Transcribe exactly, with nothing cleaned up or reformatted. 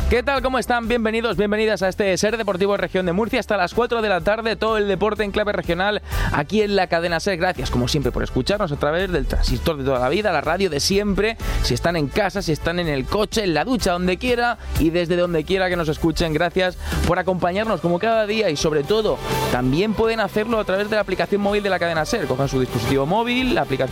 ¿Qué tal? ¿Cómo están? Bienvenidos, bienvenidas a este Ser Deportivo Región de Murcia. Hasta las cuatro de la tarde, todo el deporte en clave regional aquí en la cadena SER. Gracias, como siempre, por escucharnos a través del transistor de toda la vida, la radio de siempre. Si están en casa, si están en el coche, en la ducha, donde quiera y desde donde quiera que nos escuchen. Gracias por acompañarnos como cada día y sobre todo, también pueden hacerlo a través de la aplicación móvil de la cadena SER. Cojan su dispositivo móvil, la aplicación